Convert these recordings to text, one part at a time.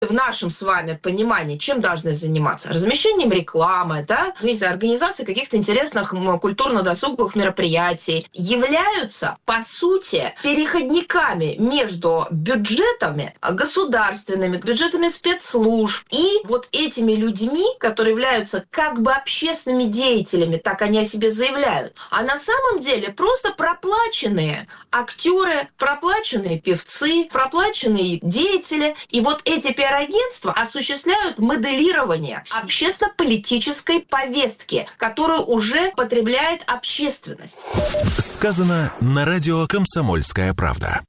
В нашем с вами понимании, чем должны заниматься? Размещением рекламы, да? Организацией каких-то интересных культурно-досуговых мероприятий. Являются, по сути, переходниками между бюджетами государственными, бюджетами спецслужб и вот этими людьми, которые являются как бы общественными деятелями, так они о себе заявляют. А на самом деле просто проплаченные актеры, проплаченные певцы, проплаченные деятели. И вот эти пиар-агентства осуществляют моделирование общественно-политической повестки, которую уже потребляет общественность. Сказано на радио «Комсомольская правда».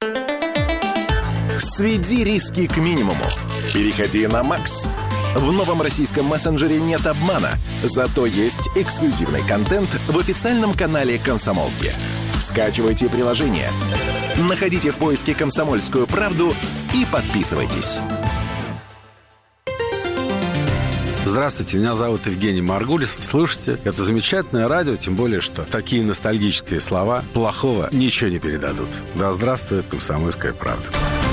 Сведи риски к минимуму. Переходи на Макс. В новом российском мессенджере нет обмана, зато есть эксклюзивный контент в официальном канале «Комсомолки». Скачивайте приложение, находите в поиске «Комсомольскую правду» и подписывайтесь. Здравствуйте, меня зовут Евгений Маргулис. Слушайте, это замечательное радио, тем более, что такие ностальгические слова плохого ничего не передадут. Да здравствует «Комсомольская правда».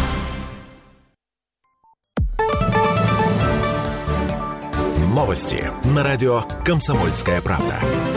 Новости на радио «Комсомольская правда».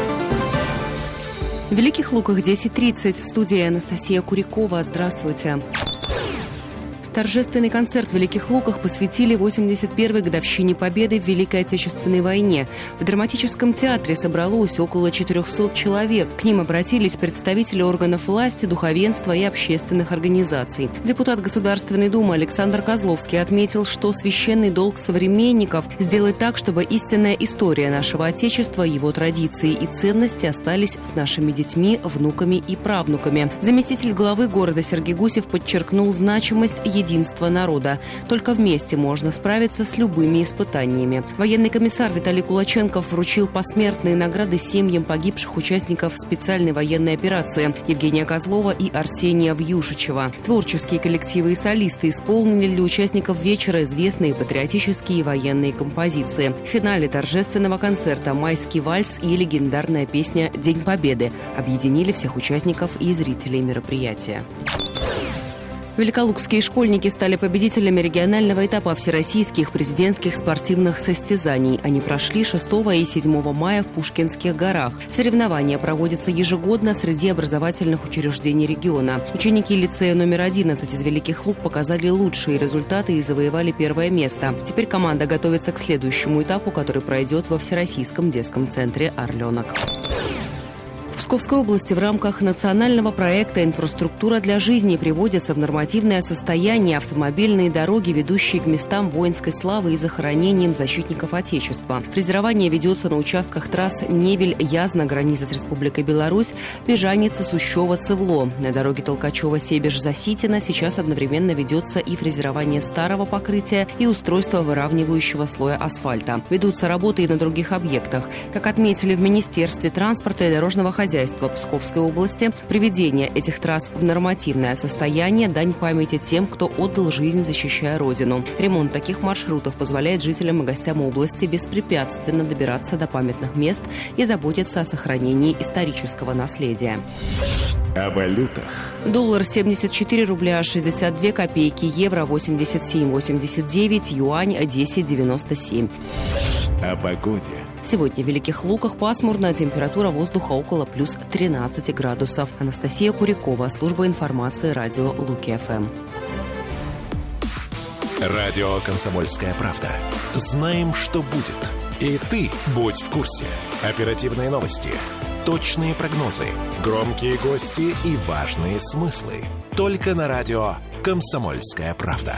В Великих Луках 10:30. В студии Анастасия Курякова. Здравствуйте. Торжественный концерт в Великих Луках посвятили 81-й годовщине Победы в Великой Отечественной войне. В драматическом театре собралось около 400 человек. К ним обратились представители органов власти, духовенства и общественных организаций. Депутат Государственной Думы Александр Козловский отметил, что священный долг современников – сделать так, чтобы истинная история нашего Отечества, его традиции и ценности остались с нашими детьми, внуками и правнуками. Заместитель главы города Сергей Гусев подчеркнул значимость единства народа. Только вместе можно справиться с любыми испытаниями. Военный комиссар Виталий Кулаченков вручил посмертные награды семьям погибших участников специальной военной операции Евгения Козлова и Арсения Вьюшичева. Творческие коллективы и солисты исполнили для участников вечера известные патриотические и военные композиции. В финале торжественного концерта «Майский вальс» и легендарная песня «День Победы» объединили всех участников и зрителей мероприятия. Великолукские школьники стали победителями регионального этапа всероссийских президентских спортивных состязаний. Они прошли 6 и 7 мая в Пушкинских горах. Соревнования проводятся ежегодно среди образовательных учреждений региона. Ученики лицея номер 11 из Великих Лук показали лучшие результаты и завоевали первое место. Теперь команда готовится к следующему этапу, который пройдет во Всероссийском детском центре «Орленок». В Псковской области в рамках национального проекта «Инфраструктура для жизни» приводятся в нормативное состояние автомобильные дороги, ведущие к местам воинской славы и захоронениям защитников Отечества. Фрезерование ведется на участках трасс Невель-Язна, граница с Республикой Беларусь, Бежаница-Сущева-Цевло. На дороге Толкачева-Себеж-Заситина сейчас одновременно ведется и фрезерование старого покрытия, и устройство выравнивающего слоя асфальта. Ведутся работы и на других объектах. Как отметили в Министерстве транспорта и дорожного хозяйства Псковской области, приведение этих трасс в нормативное состояние – дань памяти тем, кто отдал жизнь, защищая Родину. Ремонт таких маршрутов позволяет жителям и гостям области беспрепятственно добираться до памятных мест и заботиться о сохранении исторического наследия. О валютах. Доллар 74 рубля 62 копейки, евро 87,89, юань 10,97. О погоде. Сегодня в Великих Луках пасмурно, температура воздуха около плюс 13 градусов. Анастасия Курякова, служба информации, радио Луки-ФМ. Радио «Комсомольская правда». Знаем, что будет. И ты будь в курсе. Оперативные новости, точные прогнозы, громкие гости и важные смыслы. Только на радио «Комсомольская правда».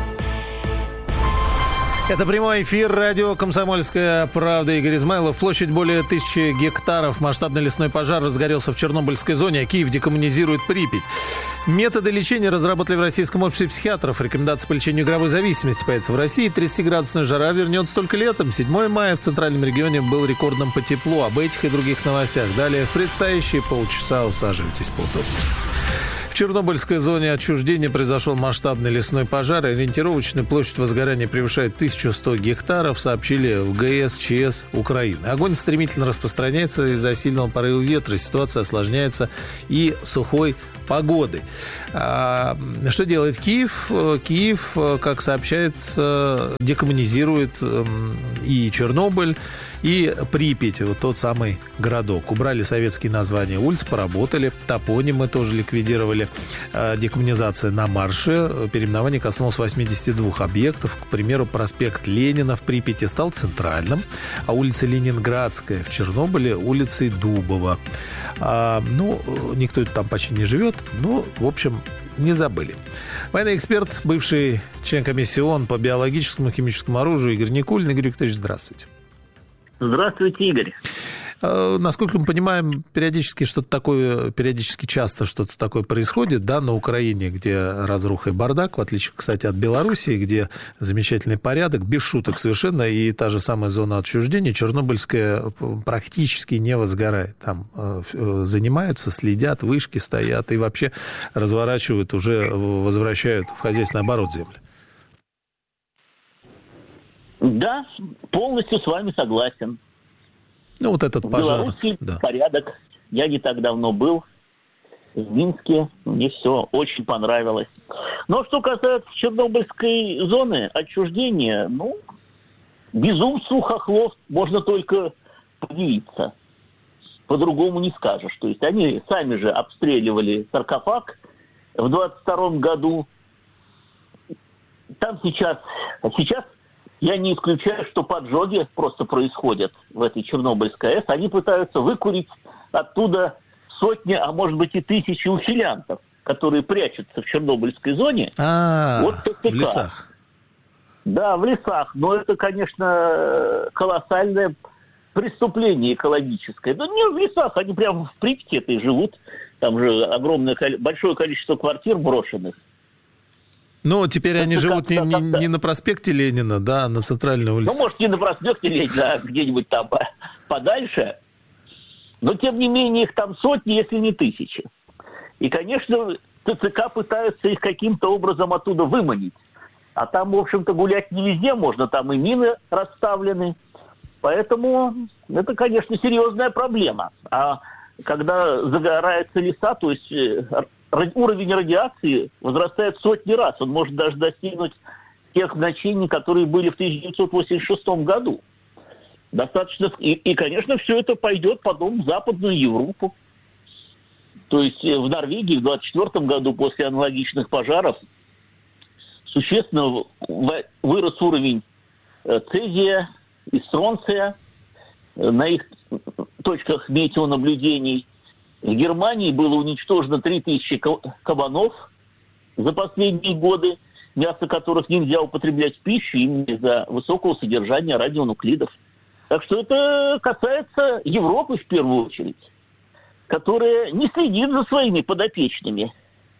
Это прямой эфир радио «Комсомольская правда». Игорь Измайлов. Площадь более 1000 гектаров. Масштабный лесной пожар разгорелся в Чернобыльской зоне, а Киев декоммунизирует Припять. Методы лечения разработали в Российском обществе психиатров. Рекомендации по лечению игровой зависимости появятся в России. 30-градусная жара вернется только летом. 7 мая в центральном регионе был рекордом по теплу. Об этих и других новостях далее в предстоящие полчаса. Усаживайтесь поудобнее. В Чернобыльской зоне отчуждения произошел масштабный лесной пожар. Ориентировочная площадь возгорания превышает 1100 гектаров, сообщили в ГС ЧС Украины. Огонь стремительно распространяется из-за сильного порыва ветра. Ситуация осложняется и сухой погоды. Что делает Киев? Киев, как сообщается, декоммунизирует и Чернобыль, и Припять, вот тот самый городок. Убрали советские названия улиц, поработали, топонимы тоже ликвидировали. Декоммунизация на марше. Переименование коснулось 82 объектов. К примеру, проспект Ленина в Припяти стал центральным, а улица Ленинградская в Чернобыле улицей Дубова. Никто там почти не живет, но, в общем, не забыли. Военный эксперт, бывший член комиссии ООН по биологическому и химическому оружию Игорь Никулин. Игорь Викторович, здравствуйте. Здравствуйте, Игорь. Насколько мы понимаем, периодически часто что-то такое происходит, да, на Украине, где разруха и бардак, в отличие, кстати, от Белоруссии, где замечательный порядок, без шуток совершенно, и та же самая зона отчуждения, Чернобыльская, практически не возгорает. Там занимаются, следят, вышки стоят и вообще разворачивают, уже возвращают в хозяйственный оборот земли. Да, полностью с вами согласен. Вот этот пожар. В Беларуси порядок. Я не так давно был в Минске. Мне все очень понравилось. Но что касается Чернобыльской зоны отчуждения, безумству хохлов можно только удивиться. По-другому не скажешь. То есть они сами же обстреливали саркофаг в 22 году. Там сейчас я не исключаю, что поджоги просто происходят в этой Чернобыльской АЭС. Они пытаются выкурить оттуда сотни, а может быть и тысячи ухилянтов, которые прячутся в Чернобыльской зоне. В лесах. Да, в лесах. Но это, конечно, колоссальное преступление экологическое. Да не в лесах, они прямо в Припяти этой живут. Там же большое количество квартир брошенных. Теперь они живут не на проспекте Ленина, да, а на центральной улице. Может, не на проспекте Ленина, а где-нибудь там подальше. Но, тем не менее, их там сотни, если не тысячи. И, конечно, ТЦК пытаются их каким-то образом оттуда выманить. А там, в общем-то, гулять не везде можно, там и мины расставлены. Поэтому это, конечно, серьезная проблема. А когда загораются леса, то есть уровень радиации возрастает в сотни раз. Он может даже достигнуть тех значений, которые были в 1986 году. Достаточно. И, конечно, все это пойдет потом в Западную Европу. То есть в Норвегии в 1924 году после аналогичных пожаров существенно вырос уровень цезия и стронция на их точках метеонаблюдений. В Германии было уничтожено 3000 кабанов за последние годы, мясо которых нельзя употреблять в пищу именно из-за высокого содержания радионуклидов. Так что это касается Европы в первую очередь, которая не следит за своими подопечными.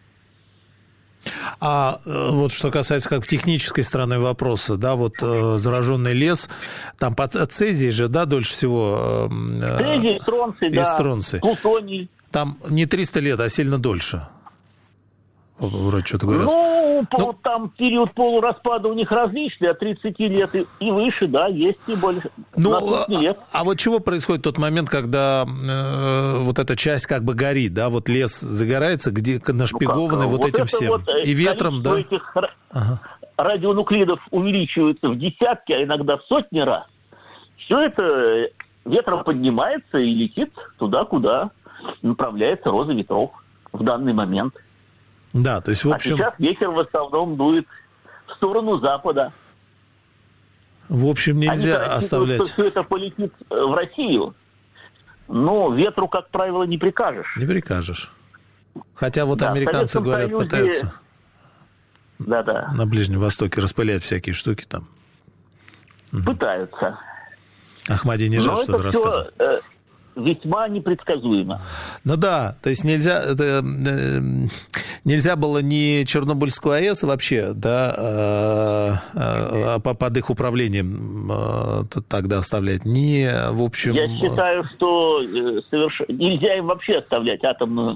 А вот что касается как технической стороны вопроса, да, зараженный лес, там цезий же, да, дольше всего. Цезий, стронций, плутоний. Там не 300 лет, а сильно дольше. Вроде что-то говорят. Там период полураспада у них различный, от 30 лет и выше, да, есть и больше. Лет. А вот чего происходит в тот момент, когда вот эта часть как бы горит, да, вот лес загорается, где нашпигованный этим всем. И ветром, да? Этих радионуклидов увеличивается в десятки, а иногда в сотни раз. Все это ветром поднимается и летит туда, куда направляется роза ветров в данный момент. Да, то есть, в общем... А сейчас ветер в основном дует в сторону запада. В общем, нельзя оставлять... Что все это полетит в Россию, но ветру, как правило, не прикажешь. Не прикажешь. Хотя американцы говорят, пытаются на Ближнем Востоке распылять всякие штуки там. Пытаются. Ахмадинежад что-то рассказывал. Весьма непредсказуемо. То есть нельзя было ни Чернобыльскую АЭС вообще, да, под их управлением тогда оставлять, ни, в общем... Я считаю, что нельзя им вообще оставлять атомную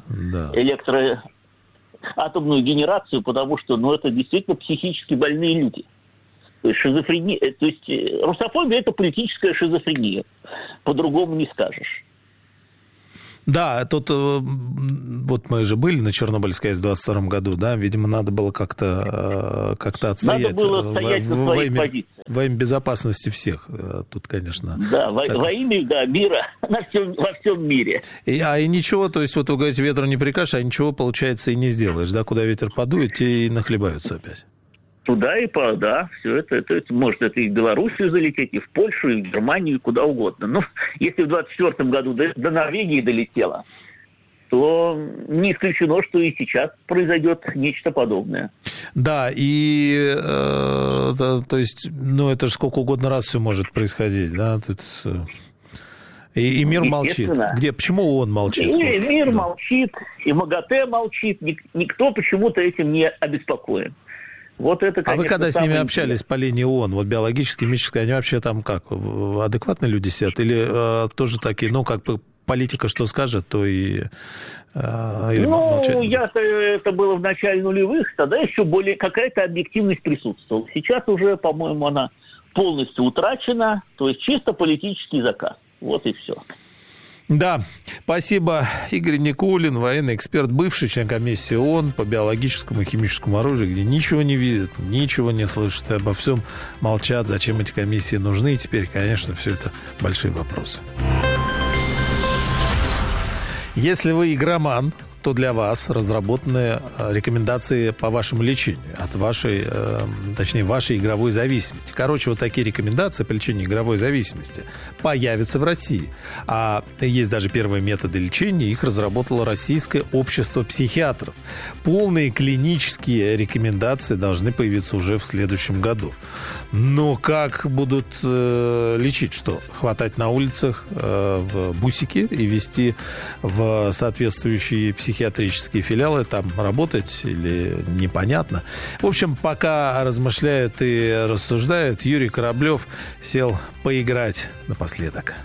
атомную генерацию, потому что, это действительно психически больные люди. То есть шизофрения, то есть русофобия – это политическая шизофрения. По-другому не скажешь. Да, тут вот мы же были на Чернобыльской АЭС в 22 году, да, видимо, надо было как-то отстоять. Надо было стоять на своих позициях. Во имя безопасности всех, тут, конечно. Да, во имя мира во всем мире. И ничего, то есть вот вы говорите, ветру не прикажешь, а ничего, получается, и не сделаешь, да, куда ветер подует, те и нахлебаются опять. Туда и да, все это может это и в Белоруссию залететь, и в Польшу, и в Германию, и куда угодно. Но если в 24 году до Норвегии долетело, то не исключено, что и сейчас произойдет нечто подобное. Да, и то есть, это же сколько угодно раз все может происходить, да, тут... И мир молчит. Почему он молчит? Мир молчит, и МАГАТЭ молчит, никто почему-то этим не обеспокоен. Вот это, конечно, вы когда с ними общались по линии ООН, вот биологические, химические, они вообще там как, адекватные люди сидят? Или тоже такие, политика что скажет, то и... это было в начале нулевых, тогда еще более какая-то объективность присутствовала. Сейчас уже, по-моему, она полностью утрачена, то есть чисто политический заказ. Вот и все. Да, спасибо. Игорь Никулин, военный эксперт, бывший член комиссии ООН по биологическому и химическому оружию, где ничего не видят, ничего не слышат, обо всем молчат, зачем эти комиссии нужны. И теперь, конечно, все это большие вопросы. Если вы игроман, то для вас разработаны рекомендации по вашему лечению от вашей игровой зависимости. Короче, вот такие рекомендации по лечению игровой зависимости появятся в России. А есть даже первые методы лечения, их разработало Российское общество психиатров. Полные клинические рекомендации должны появиться уже в следующем году. Но как будут лечить? Что? Хватать на улицах в бусики и везти в соответствующие психиатрические филиалы, там работать или непонятно. В общем, пока размышляют и рассуждают, Юрий Кораблев сел поиграть напоследок.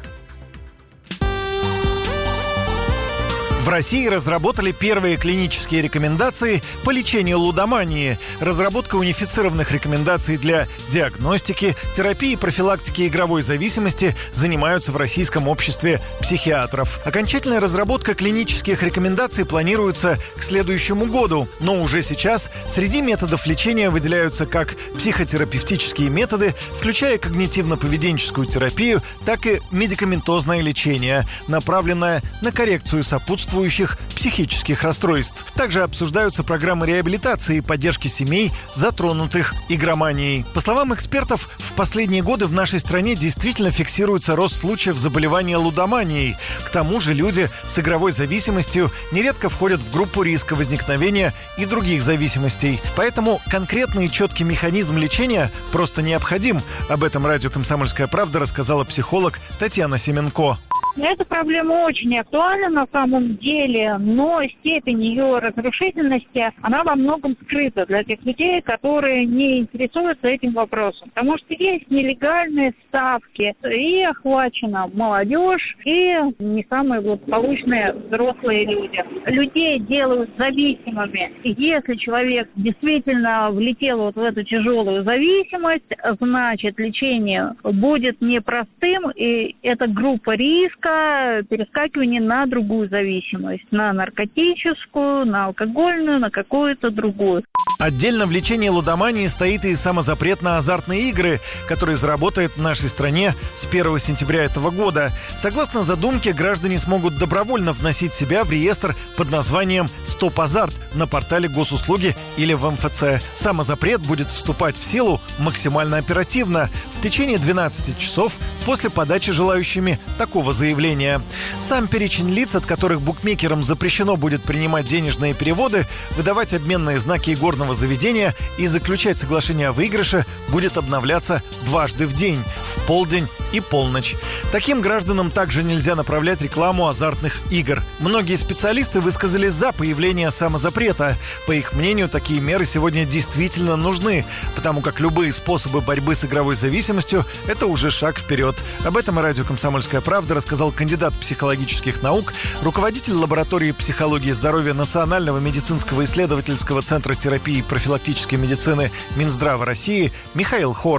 В России разработали первые клинические рекомендации по лечению лудомании. Разработка унифицированных рекомендаций для диагностики, терапии и профилактики игровой зависимости занимаются в Российском обществе психиатров. Окончательная разработка клинических рекомендаций планируется к следующему году. Но уже сейчас среди методов лечения выделяются как психотерапевтические методы, включая когнитивно-поведенческую терапию, так и медикаментозное лечение, направленное на коррекцию сопутствующих психических расстройств. Также обсуждаются программы реабилитации и поддержки семей, затронутых игроманией. По словам экспертов, в последние годы в нашей стране действительно фиксируется рост случаев заболевания лудоманией. К тому же люди с игровой зависимостью нередко входят в группу риска возникновения и других зависимостей. Поэтому конкретный и четкий механизм лечения просто необходим. Об этом радио «Комсомольская правда» рассказала психолог Татьяна Семенко. Эта проблема очень актуальна на самом деле, но степень ее разрушительности, она во многом скрыта для тех людей, которые не интересуются этим вопросом. Потому что есть нелегальные ставки, и охвачена молодежь, и не самые благополучные взрослые люди. Людей делают зависимыми. И если человек действительно влетел вот в эту тяжелую зависимость, значит, лечение будет непростым, и это группа риска, перескакивание на другую зависимость, на наркотическую, на алкогольную, на какую-то другую. Отдельно в лечении лудомании стоит и самозапрет на азартные игры, который заработает в нашей стране с 1 сентября этого года. Согласно задумке, граждане смогут добровольно вносить себя в реестр под названием «Стоп Азарт» на портале Госуслуги или в МФЦ. Самозапрет будет вступать в силу максимально оперативно, в течение 12 часов после подачи желающими такого заявления. Сам перечень лиц, от которых букмекерам запрещено будет принимать денежные переводы, выдавать обменные знаки игорного заведения и заключать соглашение о выигрыше, будет обновляться дважды в день, в полдень и полночь. Таким гражданам также нельзя направлять рекламу азартных игр. Многие специалисты высказались за появление самозапрета. По их мнению, такие меры сегодня действительно нужны, потому как любые способы борьбы с игровой зависимостью – это уже шаг вперед. Об этом радио «Комсомольская правда» рассказал кандидат психологических наук, руководитель лаборатории психологии и здоровья Национального медицинского исследовательского центра терапии и профилактической медицины Минздрава России Михаил Хорс.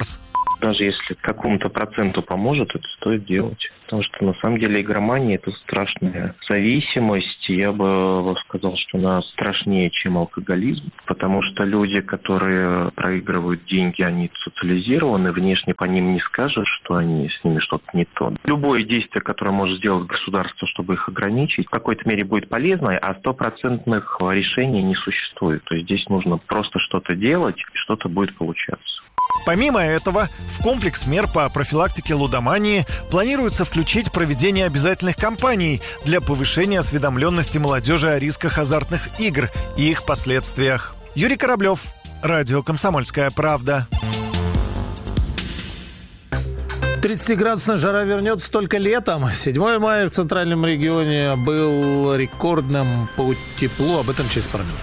Даже если какому-то проценту поможет, это стоит делать. Потому что на самом деле игромания – это страшная зависимость. Я бы сказал, что она страшнее, чем алкоголизм. Потому что люди, которые проигрывают деньги, они социализированы. Внешне по ним не скажешь, что с ними что-то не то. Любое действие, которое может сделать государство, чтобы их ограничить, в какой-то мере будет полезно, а стопроцентных решений не существует. То есть здесь нужно просто что-то делать, и что-то будет получаться. Помимо этого, в комплекс мер по профилактике лудомании планируется включить проведение обязательных кампаний для повышения осведомленности молодежи о рисках азартных игр и их последствиях. Юрий Кораблев, радио «Комсомольская правда». 30-градусная жара вернется только летом. 7 мая в центральном регионе был рекордным по теплу. Об этом через пару минут.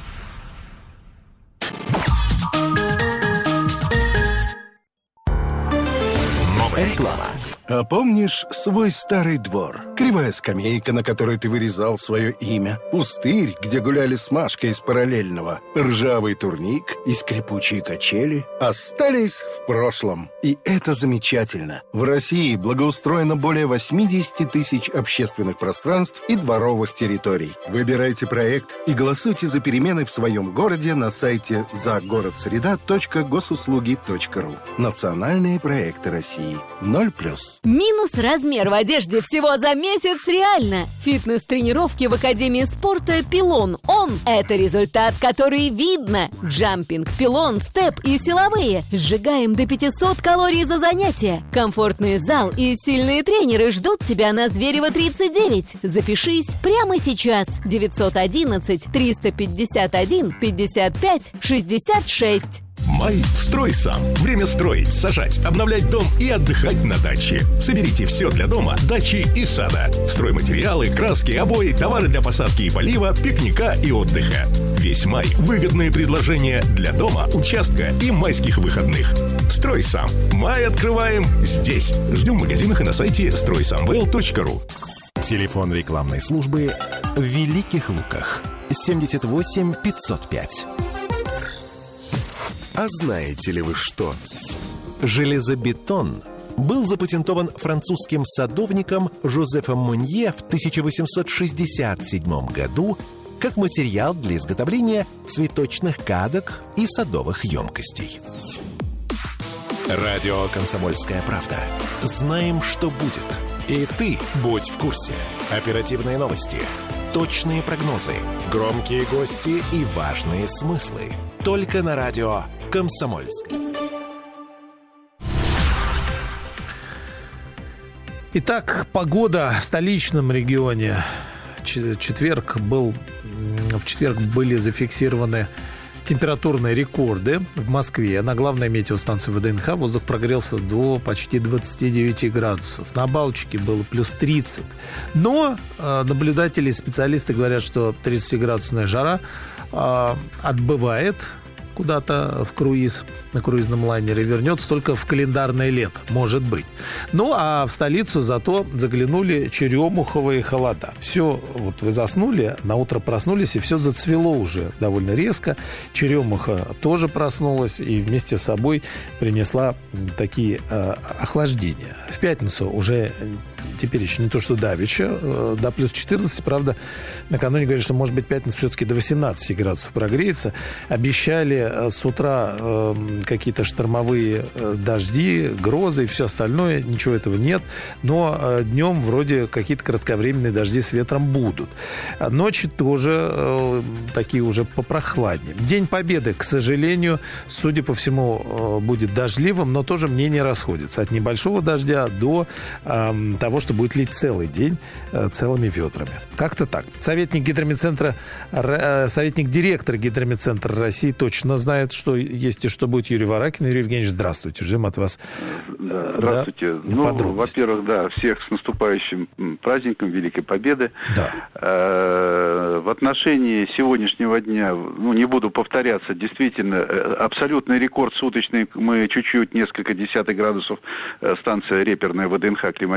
Реклама. А помнишь свой старый двор? Кривая скамейка, на которой ты вырезал свое имя. Пустырь, где гуляли с Машкой из параллельного. Ржавый турник и скрипучие качели остались в прошлом. И это замечательно. В России благоустроено более 80 тысяч общественных пространств и дворовых территорий. Выбирайте проект и голосуйте за перемены в своем городе на сайте загородсреда.госуслуги.ру. Национальные проекты России. 0+. Минус размер в одежде всего за месяц реально. Фитнес-тренировки в Академии спорта «Пилон». Это результат, который видно. Джампинг, пилон, степ и силовые. Сжигаем до 500 калорий за занятие. Комфортный зал и сильные тренеры ждут тебя на Зверева 39. Запишись прямо сейчас. 911-351-55-66. Май «Строй сам». Время строить, сажать, обновлять дом и отдыхать на даче. Соберите все для дома, дачи и сада. Стройматериалы, краски, обои, товары для посадки и полива, пикника и отдыха. Весь май – выгодные предложения для дома, участка и майских выходных. «Строй сам». Май открываем здесь. Ждем в магазинах и на сайте стройсамвел.ру. Телефон рекламной службы в Великих Луках. 78 505. А знаете ли вы что? Железобетон был запатентован французским садовником Жозефом Монье в 1867 году как материал для изготовления цветочных кадок и садовых емкостей. Радио «Комсомольская правда». Знаем, что будет. И ты будь в курсе. Оперативные новости, точные прогнозы, громкие гости и важные смыслы. Только на радио «Комсомольская». Итак, погода в столичном регионе. В четверг были зафиксированы температурные рекорды в Москве. На главной метеостанции ВДНХ воздух прогрелся до почти 29 градусов. На Балтике было плюс 30. Но наблюдатели и специалисты говорят, что 30-градусная жара отбывает куда-то в круиз, на круизном лайнере, вернется только в календарное лето, может быть. Ну, а в столицу зато заглянули черемуховые холода. Все, вот вы заснули, на утро проснулись, и все зацвело уже довольно резко. Черемуха тоже проснулась и вместе с собой принесла такие охлаждения. В пятницу уже теперь еще не то, что давеча, до плюс 14, правда, накануне говорили, что, может быть, пятница все-таки до 18 градусов прогреется. Обещали с утра какие-то штормовые дожди, грозы и все остальное. Ничего этого нет. Но днем вроде какие-то кратковременные дожди с ветром будут. Ночи тоже такие уже попрохладнее. День Победы, к сожалению, судя по всему, будет дождливым, но тоже мнения расходятся. От небольшого дождя до того, что будет лить целый день целыми ведрами. Как-то так. Советник директора Гидромедцентра России точно знает, что есть и что будет. Юрий Варакин. Юрий Евгеньевич, здравствуйте. Ждем от вас. Здравствуйте. Во-первых, всех с наступающим праздником Великой Победы. Да. В отношении сегодняшнего дня, не буду повторяться, действительно, абсолютный рекорд суточный. Мы чуть-чуть, несколько десятых градусов, станция реперная ВДНХ климатическая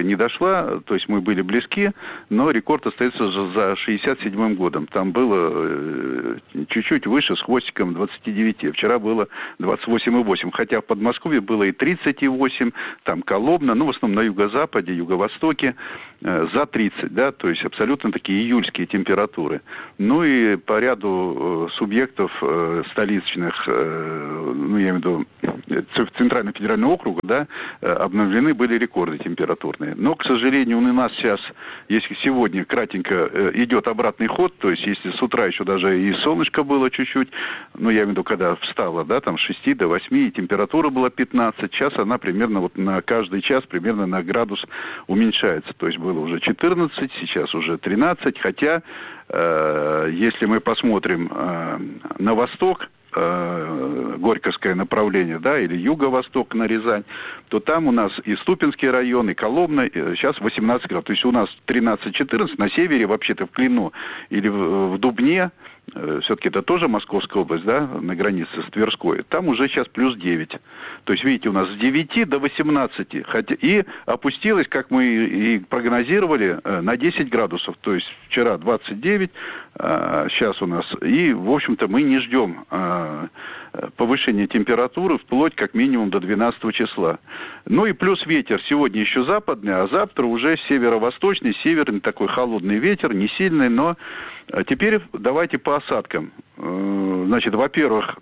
не дошла, то есть мы были близки, но рекорд остается за 67 годом. Там было чуть-чуть выше, с хвостиком 29. Вчера было 28,8. Хотя в Подмосковье было и 30,8, там Коломна, в основном на юго-западе, юго-востоке, за 30, да, то есть абсолютно такие июльские температуры. Ну и по ряду субъектов столичных, я имею в виду Центрального федерального округа, да, обновлены были рекорды температурные. Но, к сожалению, у нас сейчас, если сегодня кратенько идет обратный ход, то есть если с утра еще даже и солнышко было чуть-чуть, я имею в виду, когда встала, да, там с 6 до 8, и температура была 15, сейчас она примерно вот на каждый час примерно на градус уменьшается. То есть было уже 14, сейчас уже 13, хотя если мы посмотрим на восток, Горьковское направление, да, или юго-восток на Рязань, то там у нас и Ступинский район, и Коломна, сейчас 18 градусов. То есть у нас 13-14, на севере вообще-то в Клину или в Дубне, все-таки это тоже Московская область, да, на границе с Тверской, там уже сейчас плюс 9. То есть, видите, у нас с 9 до 18, хотя и опустилось, как мы и прогнозировали, на 10 градусов. То есть вчера 29, сейчас у нас, и, в общем-то, мы не ждем повышения температуры вплоть как минимум до 12 числа. Ну и плюс ветер сегодня еще западный, а завтра уже северо-восточный, северный такой холодный ветер, не сильный, но теперь давайте по осадкам. Значит, во-первых,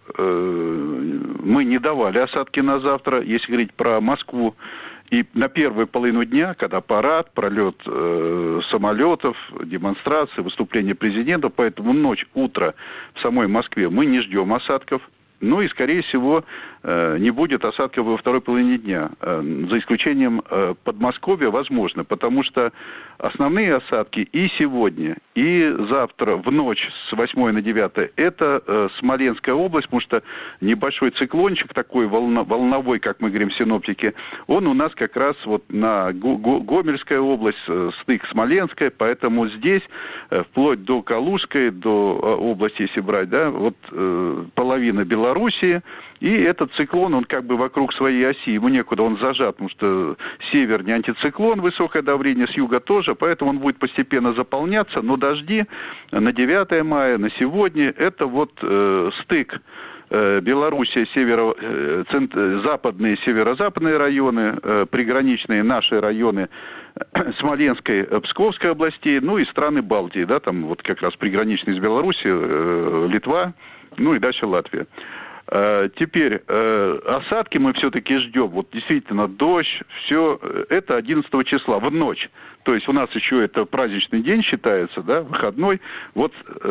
мы не давали осадки на завтра, если говорить про Москву. И на первую половину дня, когда парад, пролет самолетов, демонстрации, выступления президента, поэтому ночь, утро в самой Москве мы не ждем осадков. Ну и, скорее всего, не будет осадков во второй половине дня. За исключением Подмосковья, возможно, потому что основные осадки и сегодня, и завтра в ночь с 8 на 9 это Смоленская область, потому что небольшой циклончик такой волновой, как мы говорим синоптики, он у нас как раз вот на Гомельская область, стык Смоленская, поэтому здесь вплоть до Калужской, до области, если брать, да, вот половина Белоруссии, и этот циклон, он как бы вокруг своей оси, ему некуда, он зажат, потому что северный антициклон, высокое давление, с юга тоже, поэтому он будет постепенно заполняться, но дожди на 9 мая, на сегодня, это вот стык Белоруссия, западные, северо-западные районы, приграничные наши районы Смоленской, Псковской областей, ну и страны Балтии, да, там вот как раз приграничные с Белоруссией, Литва, ну и дальше Латвия. Теперь осадки мы все-таки ждем. Вот действительно дождь, все это 11 числа в ночь. То есть у нас еще это праздничный день считается, да, выходной. Вот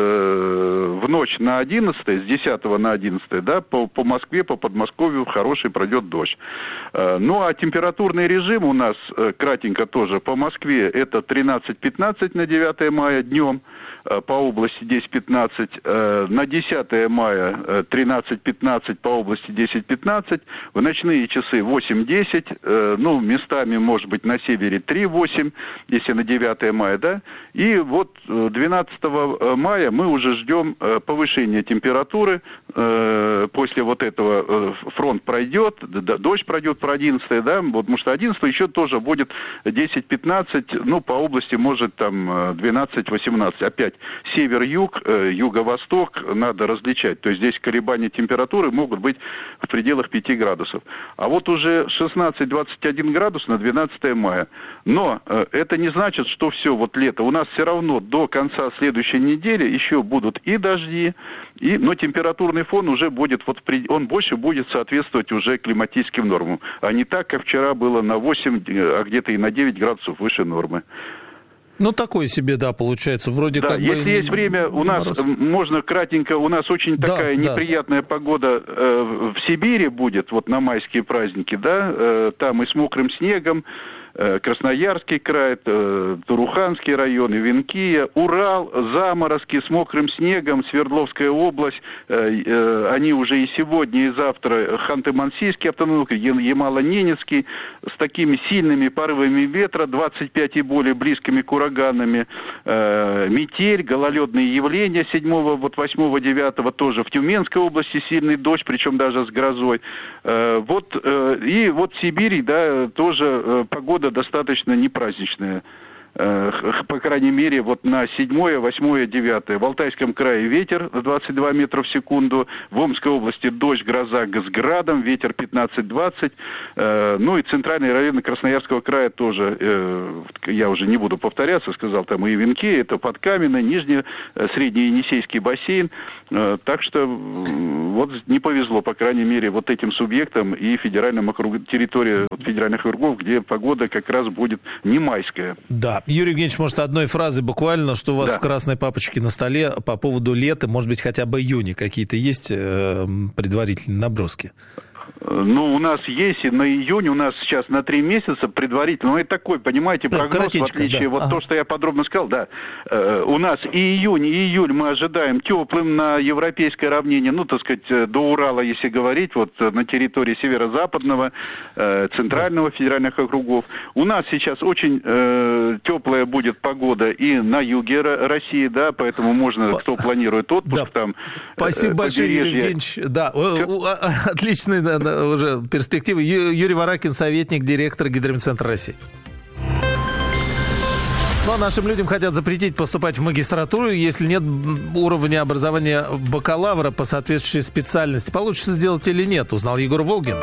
в ночь на 11, с 10 на 11, да, по Москве, по Подмосковью хороший пройдет дождь. Ну а температурный режим у нас кратенько тоже по Москве это 13-15 на 9 мая днем, по области 10-15, на 10 мая 13-15 по области 10-15, в ночные часы 8-10, ну местами может быть на севере 3-8, если на 9 мая, да, и вот 12 мая мы уже ждем повышения температуры, после вот этого фронт пройдет, дождь пройдет про 11, да, вот, потому что 11 еще тоже будет 10-15, ну, по области может там 12-18, опять север-юг, юго-восток надо различать, то есть здесь колебания температуры могут быть в пределах 5 градусов, а вот уже 16-21 градус на 12 мая, но это не значит, что все, вот лето. У нас все равно до конца следующей недели еще будут и дожди, но температурный фон уже будет, он больше будет соответствовать уже климатическим нормам, а не так, как вчера было на 8, а где-то и на 9 градусов выше нормы. Ну, такое себе, да, получается, вроде да, как бы... если есть время, у нас, можно кратенько, у нас очень такая неприятная погода в Сибири будет, вот на майские праздники, да, там и с мокрым снегом, Красноярский край, Туруханский район, Ивенкия, Урал, заморозки с мокрым снегом, Свердловская область, они уже и сегодня, и завтра, Ханты-Мансийский автономный округ, Ямало-Ненецкий, с такими сильными порывами ветра, 25 и более близкими к ураганами, метель, гололедные явления 7, вот 8, 9 тоже в Тюменской области сильный дождь, причем даже с грозой. Вот, и вот в Сибири, да, тоже погода погода достаточно непраздничная. По крайней мере, вот на 7, 8, 9. В Алтайском крае ветер 22 метра в секунду. В Омской области дождь, гроза с градом, ветер 15-20. Ну и центральные районы Красноярского края тоже, я уже не буду повторяться, сказал там и Венки, это Подкаменное, Нижний, Средний Енисейский бассейн. Так что вот не повезло, по крайней мере, вот этим субъектам и федеральным округам, территории федеральных округов, где погода как раз будет не майская. Да. Юрий Евгеньевич, может, одной фразы буквально, что у вас в красной папочке на столе по поводу лета, может быть, хотя бы июня какие-то есть предварительные наброски? Ну, у нас есть, и на июнь у нас сейчас на 3 месяца предварительно, но это такой, понимаете, прогноз, в отличие, вот то, что я подробно сказал, у нас и июнь, и июль мы ожидаем теплым на европейское равнение, ну, так сказать, до Урала, если говорить, вот на территории северо-западного, центрального федеральных округов. У нас сейчас очень теплая будет погода и на юге России, да, поэтому можно, кто планирует отпуск там. Спасибо большое, Юрий Евгеньевич. Да, отличный, уже перспективы. Юрий Варакин, советник директора Гидрометцентра России. Ну, а нашим людям хотят запретить поступать в магистратуру, если нет уровня образования бакалавра по соответствующей специальности. Получится сделать или нет, узнал Егор Волгин.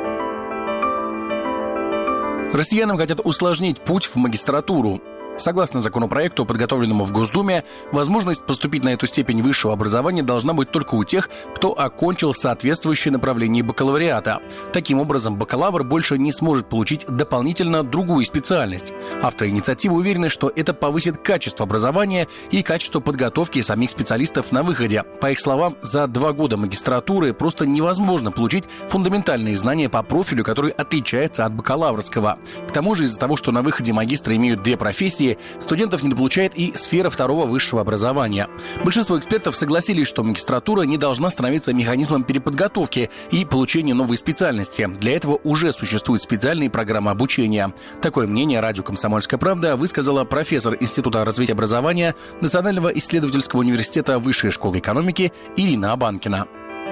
Россиянам хотят усложнить путь в магистратуру. Согласно законопроекту, подготовленному в Госдуме, возможность поступить на эту степень высшего образования должна быть только у тех, кто окончил соответствующее направление бакалавриата. Таким образом, бакалавр больше не сможет получить дополнительно другую специальность. Авторы инициативы уверены, что это повысит качество образования и качество подготовки самих специалистов на выходе. По их словам, за 2 года магистратуры просто невозможно получить фундаментальные знания по профилю, который отличается от бакалаврского. К тому же, из-за того, что на выходе магистры имеют 2 профессии, студентов недополучает и сфера 2-го высшего образования. Большинство экспертов согласились, что магистратура не должна становиться механизмом переподготовки и получения новой специальности. Для этого уже существуют специальные программы обучения. Такое мнение радио «Комсомольская правда» высказала профессор Института развития образования Национального исследовательского университета Высшей школы экономики Ирина Абанкина.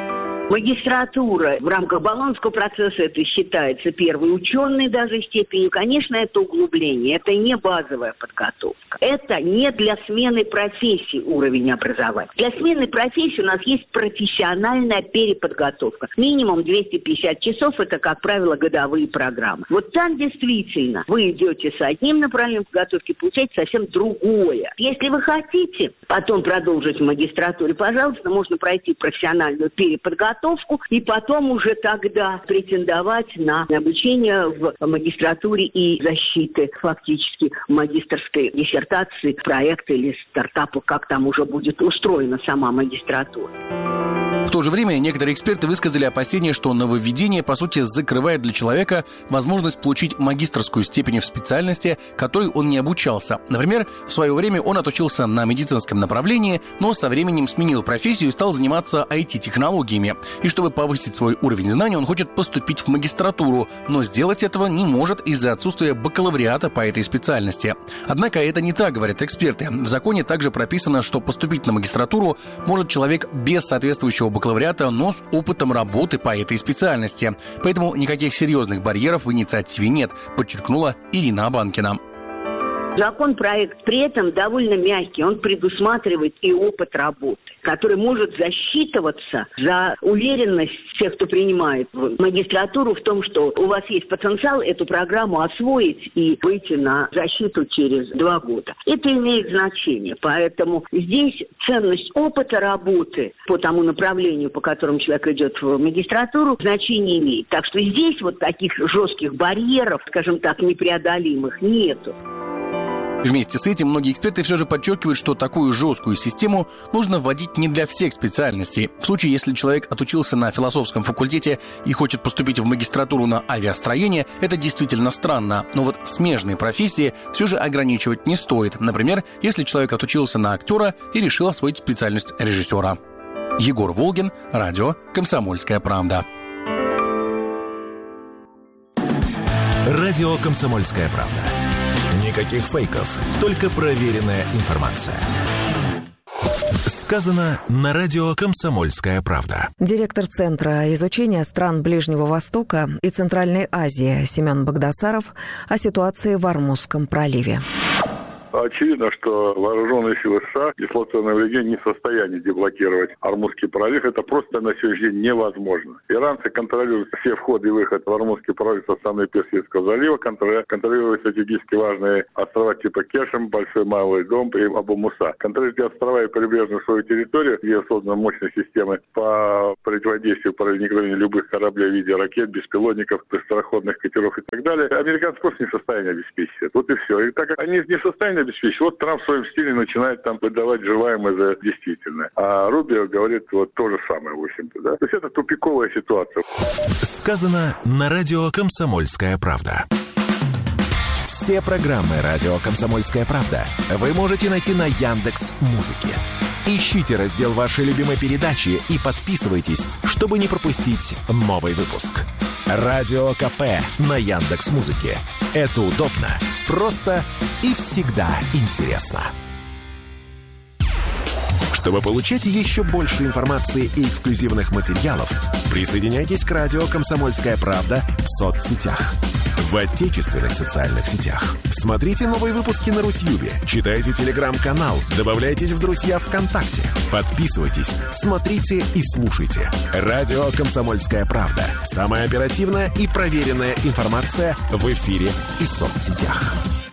Магистратура в рамках Болонского процесса это считается первой ученой даже степенью. Конечно, это углубление, это не базовая подготовка. Это не для смены профессии уровень образования. Для смены профессии у нас есть профессиональная переподготовка. Минимум 250 часов, это, как правило, годовые программы. Вот там действительно вы идете с одним направлением подготовки, получаете совсем другое. Если вы хотите потом продолжить в магистратуре, пожалуйста, можно пройти профессиональную переподготовку, и потом уже тогда претендовать на обучение в магистратуре и защиты фактически магистерской диссертации, проекта или стартапа, как там уже будет устроена сама магистратура. В то же время некоторые эксперты высказали опасения, что нововведение, по сути, закрывает для человека возможность получить магистерскую степень в специальности, которой он не обучался. Например, в свое время он отучился на медицинском направлении, но со временем сменил профессию и стал заниматься IT-технологиями. И чтобы повысить свой уровень знаний, он хочет поступить в магистратуру, но сделать этого не может из-за отсутствия бакалавриата по этой специальности. Однако это не так, говорят эксперты. В законе также прописано, что поступить на магистратуру может человек без соответствующего бакалавриата, но с опытом работы по этой специальности. Поэтому никаких серьезных барьеров в инициативе нет, подчеркнула Ирина Абанкина. Законопроект при этом довольно мягкий, он предусматривает и опыт работы, который может засчитываться за уверенность всех, кто принимает в магистратуру, в том, что у вас есть потенциал эту программу освоить и выйти на защиту через 2 года. Это имеет значение, поэтому здесь ценность опыта работы по тому направлению, по которому человек идет в магистратуру, значение имеет. Так что здесь вот таких жестких барьеров, скажем так, непреодолимых нету. Вместе с этим многие эксперты все же подчеркивают, что такую жесткую систему нужно вводить не для всех специальностей. В случае, если человек отучился на философском факультете и хочет поступить в магистратуру на авиастроение, это действительно странно. Но вот смежные профессии все же ограничивать не стоит. Например, если человек отучился на актера и решил освоить специальность режиссера. Егор Волгин, радио «Комсомольская правда». Радио «Комсомольская правда». Никаких фейков, только проверенная информация. Сказано на радио «Комсомольская правда». Директор Центра изучения стран Ближнего Востока и Центральной Азии Семен Багдасаров о ситуации в Ормузском проливе. Очевидно, что вооруженные силы США, дислоцированные в регионе, не в состоянии деблокировать Ормузский пролив. Это просто на сегодняшний день невозможно. Иранцы контролируют все входы и выходы в Ормузский пролив со стороны Персидского залива, контролируют стратегически важные острова типа Кешем, Большой Малый Дом и Абу-Муса. Контролируют острова и прибрежную свою территорию, где созданы мощные системы по противодействию проникновению любых кораблей в виде ракет, беспилотников, быстроходных катеров и так далее. Американцы просто не в состоянии обеспечить это. Вот и все. И так как они не в состоянии обеспечить, вот Трамп в своем стиле начинает там выдавать желаемое за действительное. А Рубио говорит вот то же самое, в общем-то, да. То есть это тупиковая ситуация. Сказано на радио «Комсомольская правда». Все программы радио «Комсомольская правда» вы можете найти на Яндекс.Музыке. Ищите раздел вашей любимой передачи и подписывайтесь, чтобы не пропустить новый выпуск. Радио КП на Яндекс.Музыке. Это удобно, просто и всегда интересно. Чтобы получать еще больше информации и эксклюзивных материалов, присоединяйтесь к радио «Комсомольская правда» в соцсетях. В отечественных социальных сетях. Смотрите новые выпуски на Рутьюбе, читайте телеграм-канал, добавляйтесь в друзья ВКонтакте, подписывайтесь, смотрите и слушайте. Радио «Комсомольская правда». Самая оперативная и проверенная информация в эфире и соцсетях.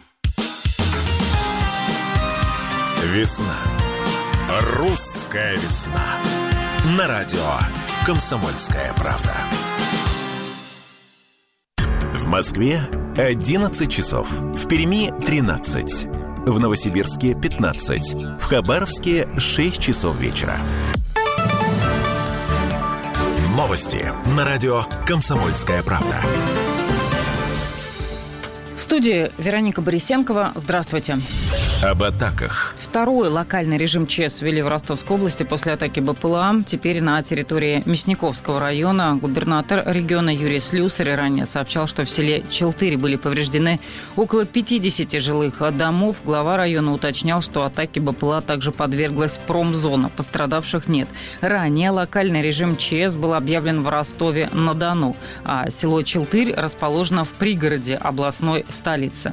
Весна. Русская весна. На радио «Комсомольская правда». В Москве 11 часов. В Перми 13. В Новосибирске 15. В Хабаровске 6 часов вечера. Новости на радио «Комсомольская правда». В студии Вероника Борисенкова. Здравствуйте. Об атаках. Второй локальный режим ЧС ввели в Ростовской области после атаки БПЛА. Теперь на территории Мясниковского района. Губернатор региона Юрий Слюсарь ранее сообщал, что в селе Челтырь были повреждены около 50 жилых домов. Глава района уточнял, что атаке БПЛА также подверглась промзона. Пострадавших нет. Ранее локальный режим ЧС был объявлен в Ростове-на-Дону, а село Челтырь расположено в пригороде областной столицы.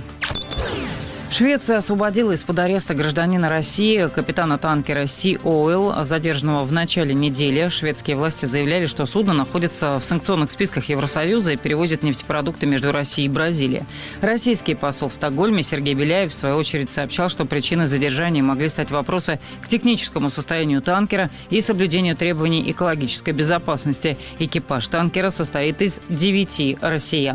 Швеция освободила из-под ареста гражданина России, капитана танкера Sea Oil, задержанного в начале недели. Шведские власти заявляли, что судно находится в санкционных списках Евросоюза и перевозит нефтепродукты между Россией и Бразилией. Российский посол в Стокгольме Сергей Беляев, в свою очередь, сообщал, что причиной задержания могли стать вопросы к техническому состоянию танкера и соблюдению требований экологической безопасности. Экипаж танкера состоит из 9 россиян.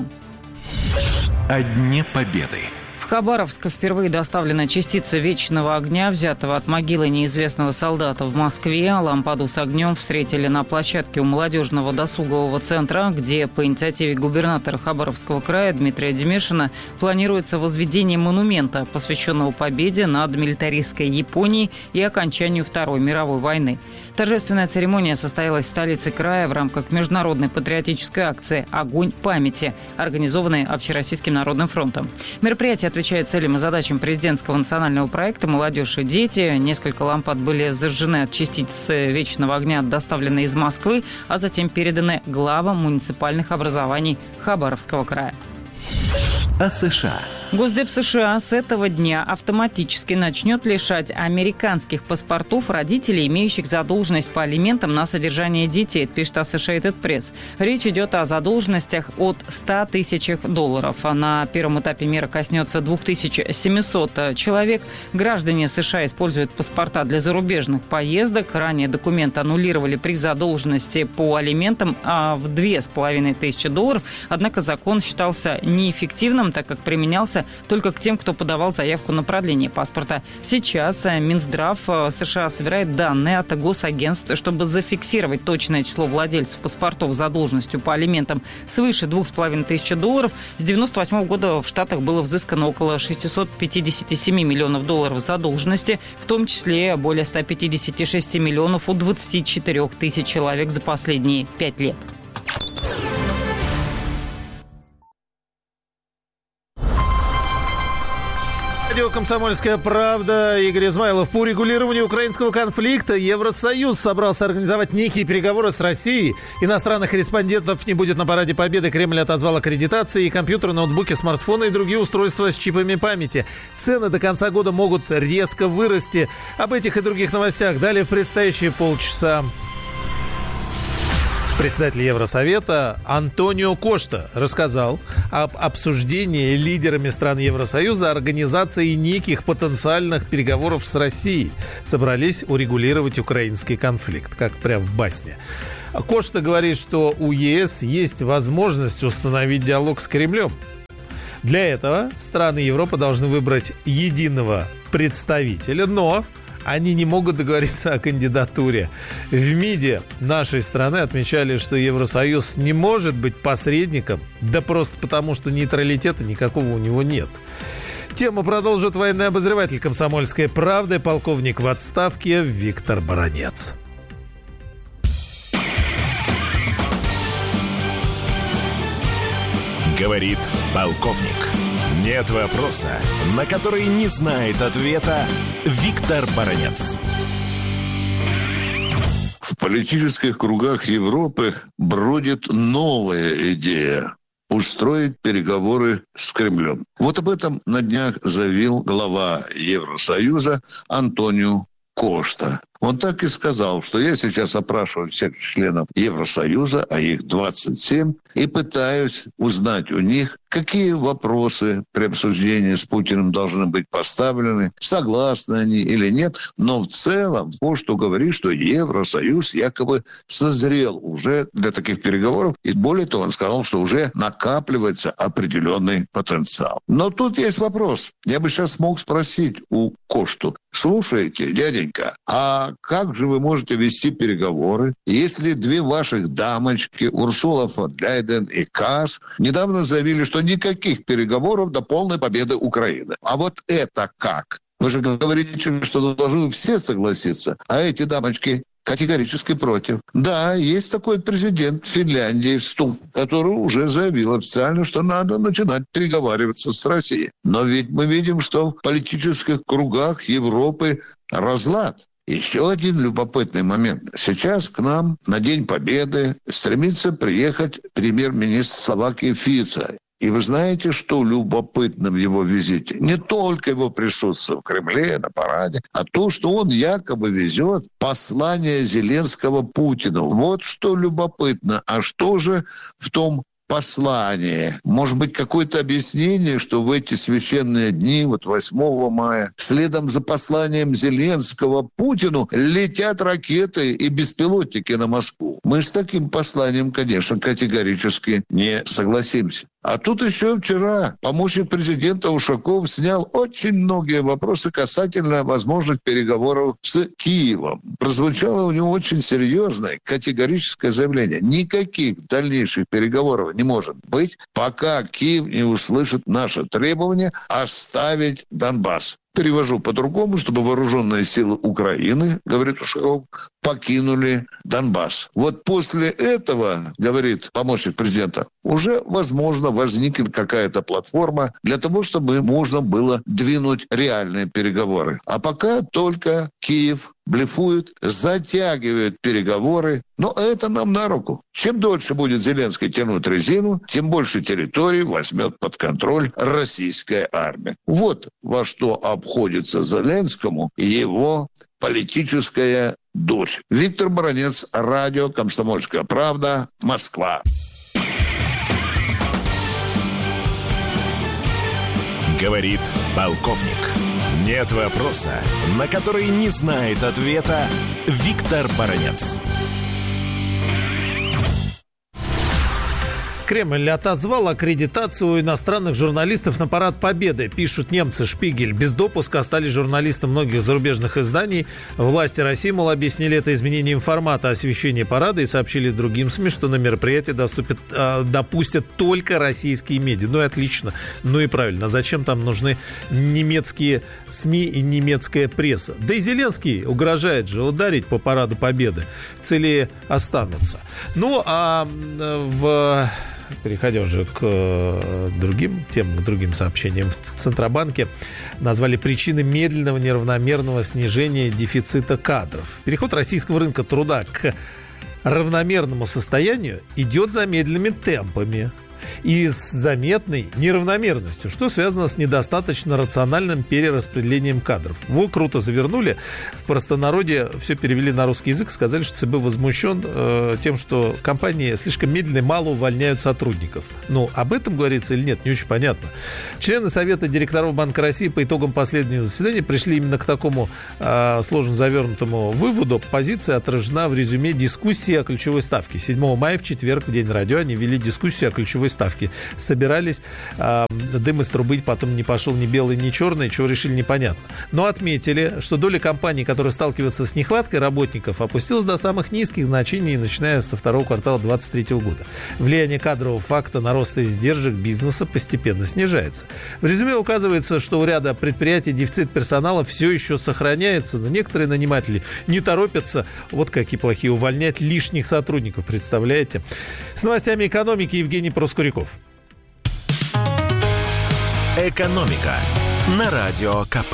О Дне Победы. В Хабаровск впервые доставлена частица вечного огня, взятого от могилы неизвестного солдата в Москве. Лампаду с огнем встретили на площадке у молодежного досугового центра, где по инициативе губернатора Хабаровского края Дмитрия Демешина планируется возведение монумента, посвященного победе над милитаристской Японией и окончанию Второй мировой войны. Торжественная церемония состоялась в столице края в рамках международной патриотической акции «Огонь памяти», организованной Общероссийским народным фронтом. Мероприятие отвечает целям и задачам президентского национального проекта «Молодежь и дети». Несколько лампад были зажжены от частиц вечного огня, доставленные из Москвы, а затем переданы главам муниципальных образований Хабаровского края. О США. Госдеп США с этого дня автоматически начнет лишать американских паспортов родителей, имеющих задолженность по алиментам на содержание детей, пишет Associated Press. Речь идет о задолженностях от $100 тысяч. На первом этапе мера коснется 2700 человек. Граждане США используют паспорта для зарубежных поездок. Ранее документы аннулировали при задолженности по алиментам в $2500. Однако закон считался неэффективным, так как применялся только к тем, кто подавал заявку на продление паспорта. Сейчас Минздрав США собирает данные от госагентств, чтобы зафиксировать точное число владельцев паспортов с задолженностью по алиментам свыше $2500. С 1998 года в Штатах было взыскано около $657 миллионов задолженности, в том числе более 156 миллионов у 24 тысяч человек за последние 5 лет. Радио «Комсомольская правда». Игорь Измайлов. По урегулированию украинского конфликта Евросоюз собрался организовать некие переговоры с Россией. Иностранных корреспондентов не будет на параде Победы. Кремль отозвал аккредитации и компьютеры, ноутбуки, смартфоны и другие устройства с чипами памяти. Цены до конца года могут резко вырасти. Об этих и других новостях далее в предстоящие полчаса. Председатель Евросовета Антонио Кошта рассказал об обсуждении лидерами стран Евросоюза организации неких потенциальных переговоров с Россией. Собрались урегулировать украинский конфликт, как прям в басне. Кошта говорит, что у ЕС есть возможность установить диалог с Кремлем. Для этого страны Европы должны выбрать единого представителя, но они не могут договориться о кандидатуре. В МИДе нашей страны отмечали, что Евросоюз не может быть посредником, да просто потому, что нейтралитета никакого у него нет. Тему продолжит военный обозреватель «Комсомольской правды», полковник в отставке Виктор Баранец. Говорит полковник. Нет вопроса, на который не знает ответа Виктор Баранец. В политических кругах Европы бродит новая идея – устроить переговоры с Кремлем. Вот об этом на днях заявил глава Евросоюза Антонио Кошта. Он так и сказал, что я сейчас опрашиваю всех членов Евросоюза, а их 27, и пытаюсь узнать у них, какие вопросы при обсуждении с Путиным должны быть поставлены, согласны они или нет. Но в целом Кошта говорит, что Евросоюз якобы созрел уже для таких переговоров. И более того, он сказал, что уже накапливается определенный потенциал. Но тут есть вопрос. Я бы сейчас мог спросить у Кошту: слушайте, дяденька, а как же вы можете вести переговоры, если две ваших дамочки, Урсула фон дер Ляйен и Каас, недавно заявили, что никаких переговоров до полной победы Украины? А вот это как? Вы же говорите, что должны все согласиться, а эти дамочки категорически против. Да, есть такой президент Финляндии, Ступ, который уже заявил официально, что надо начинать переговариваться с Россией. Но ведь мы видим, что в политических кругах Европы разлад. Еще один любопытный момент. Сейчас к нам на День Победы стремится приехать премьер-министр Словакии Фица. И вы знаете, что любопытно в его визите? Не только его присутствие в Кремле, на параде, а то, что он якобы везет послание Зеленского Путину. Вот что любопытно. А что же в том послание? Может быть, какое-то объяснение, что в эти священные дни, вот 8 мая, следом за посланием Зеленского Путину летят ракеты и беспилотники на Москву? Мы с таким посланием, конечно, категорически не согласимся. А тут еще вчера помощник президента Ушаков снял очень многие вопросы касательно возможных переговоров с Киевом. Прозвучало у него очень серьезное категорическое заявление. Никаких дальнейших переговоров не может быть, пока Киев не услышит наше требование оставить Донбасс. Перевожу по-другому, чтобы вооруженные силы Украины, говорит Ушаков, покинули Донбасс. Вот после этого, говорит помощник президента, уже, возможно, возникнет какая-то платформа для того, чтобы можно было двинуть реальные переговоры. А пока только Киев блефует, затягивает переговоры. Но это нам на руку. Чем дольше будет Зеленский тянуть резину, тем больше территорий возьмет под контроль российская армия. Вот во что обходится Зеленскому его политическая дурь. Виктор Баранец, радио «Комсомольская правда», Москва. Говорит полковник. Нет вопроса, на который не знает ответа Виктор Баранец. Кремль отозвал аккредитацию иностранных журналистов на парад Победы. Пишут немцы «Шпигель». Без допуска остались журналисты многих зарубежных изданий. Власти России, мол, объяснили это изменением формата освещения парада и сообщили другим СМИ, что на мероприятие допустят только российские медиа. Ну и отлично, ну и правильно. Зачем там нужны немецкие СМИ и немецкая пресса? Да и Зеленский угрожает же ударить по параду Победы. Цели останутся. Ну а в переходя уже к другим темам, к другим сообщениям, в Центробанке назвали причины медленного неравномерного снижения дефицита кадров. Переход российского рынка труда к равномерному состоянию идет замедленными темпами и с заметной неравномерностью, что связано с недостаточно рациональным перераспределением кадров. Во, круто завернули. В простонародье все перевели на русский язык, сказали, что ЦБ возмущен тем, что компании слишком медленно и мало увольняют сотрудников. Ну, об этом говорится или нет, не очень понятно. Члены Совета директоров Банка России по итогам последнего заседания пришли именно к такому сложно завернутому выводу. Позиция отражена в резюме дискуссии о ключевой ставке. 7 мая в четверг, в День радио, они вели дискуссию о ключевой ставки. Собирались, дым из трубы потом не пошел ни белый, ни черный, чего решили, непонятно. Но отметили, что доля компаний, которые сталкиваются с нехваткой работников, опустилась до самых низких значений, начиная со второго квартала 2023 года. Влияние кадрового факта на рост издержек бизнеса постепенно снижается. В резюме указывается, что у ряда предприятий дефицит персонала все еще сохраняется, но некоторые наниматели не торопятся, вот какие плохие, увольнять лишних сотрудников, представляете? С новостями экономики Евгений Проскуряков. «Экономика» на Радио КП.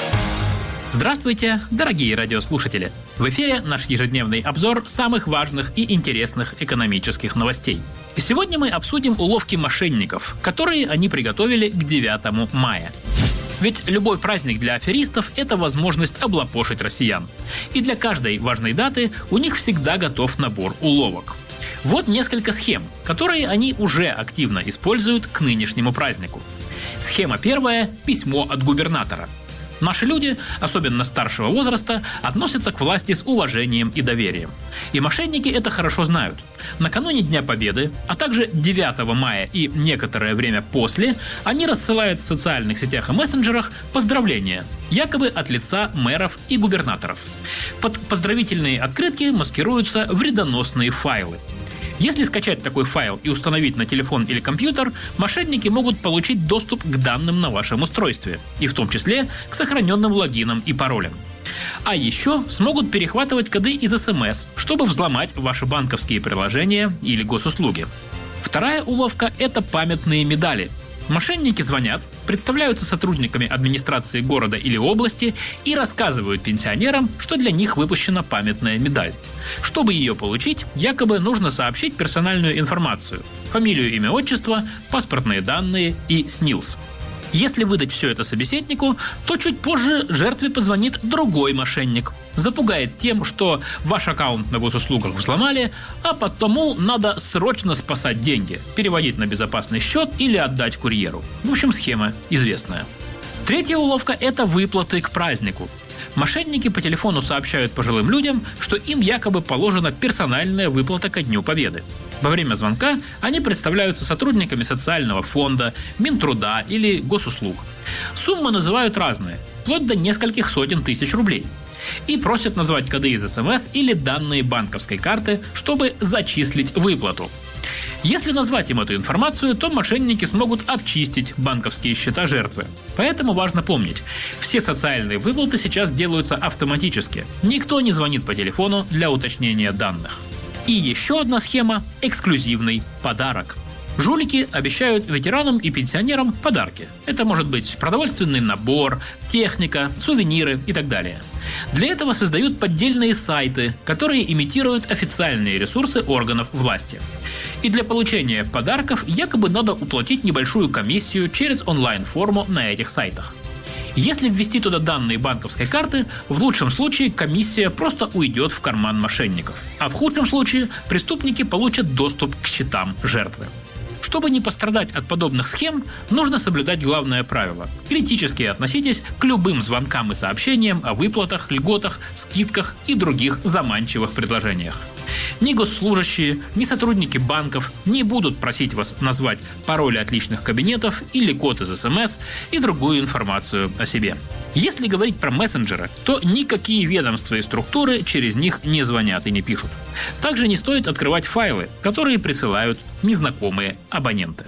Здравствуйте, дорогие радиослушатели! В эфире наш ежедневный обзор самых важных и интересных экономических новостей. И сегодня мы обсудим уловки мошенников, которые они приготовили к 9 мая. Ведь любой праздник для аферистов – это возможность облапошить россиян. И для каждой важной даты у них всегда готов набор уловок. Вот несколько схем, которые они уже активно используют к нынешнему празднику. Схема первая – письмо от губернатора. Наши люди, особенно старшего возраста, относятся к власти с уважением и доверием. И мошенники это хорошо знают. Накануне Дня Победы, а также 9 мая и некоторое время после, они рассылают в социальных сетях и мессенджерах поздравления, якобы от лица мэров и губернаторов. Под поздравительные открытки маскируются вредоносные файлы. Если скачать такой файл и установить на телефон или компьютер, мошенники могут получить доступ к данным на вашем устройстве, и в том числе к сохраненным логинам и паролям. А еще смогут перехватывать коды из СМС, чтобы взломать ваши банковские приложения или госуслуги. Вторая уловка – это памятные медали. Мошенники звонят, представляются сотрудниками администрации города или области и рассказывают пенсионерам, что для них выпущена памятная медаль. Чтобы ее получить, якобы нужно сообщить персональную информацию – фамилию, имя, отчество, паспортные данные и СНИЛС. Если выдать все это собеседнику, то чуть позже жертве позвонит другой мошенник. Запугает тем, что ваш аккаунт на госуслугах взломали, а потому надо срочно спасать деньги, переводить на безопасный счет или отдать курьеру. В общем, схема известная. Третья уловка – это выплаты к празднику. Мошенники по телефону сообщают пожилым людям, что им якобы положена персональная выплата ко Дню Победы. Во время звонка они представляются сотрудниками социального фонда, Минтруда или госуслуг. Суммы называют разные, вплоть до нескольких сотен тысяч рублей. И просят назвать коды из СМС или данные банковской карты, чтобы зачислить выплату. Если назвать им эту информацию, то мошенники смогут обчистить банковские счета жертвы. Поэтому важно помнить, все социальные выплаты сейчас делаются автоматически. Никто не звонит по телефону для уточнения данных. И еще одна схема – эксклюзивный подарок. Жулики обещают ветеранам и пенсионерам подарки. Это может быть продовольственный набор, техника, сувениры и так далее. Для этого создают поддельные сайты, которые имитируют официальные ресурсы органов власти. И для получения подарков якобы надо уплатить небольшую комиссию через онлайн-форму на этих сайтах. Если ввести туда данные банковской карты, в лучшем случае комиссия просто уйдет в карман мошенников, а в худшем случае преступники получат доступ к счетам жертвы. Чтобы не пострадать от подобных схем, нужно соблюдать главное правило. Критически относитесь к любым звонкам и сообщениям о выплатах, льготах, скидках и других заманчивых предложениях. Ни госслужащие, ни сотрудники банков не будут просить вас назвать пароли от личных кабинетов или код из СМС и другую информацию о себе. Если говорить про мессенджеры, то никакие ведомства и структуры через них не звонят и не пишут. Также не стоит открывать файлы, которые присылают незнакомые абоненты.